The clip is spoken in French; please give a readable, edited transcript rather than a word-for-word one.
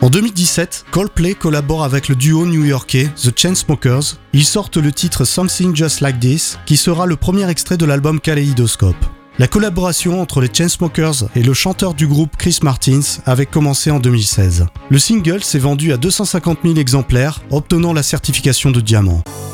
En 2017, Coldplay collabore avec le duo new-yorkais The Chainsmokers. Ils sortent le titre Something Just Like This, qui sera le premier extrait de l'album Kaleidoscope. La collaboration entre les Chainsmokers et le chanteur du groupe Chris Martin avait commencé en 2016. Le single s'est vendu à 250 000 exemplaires, obtenant la certification de diamant.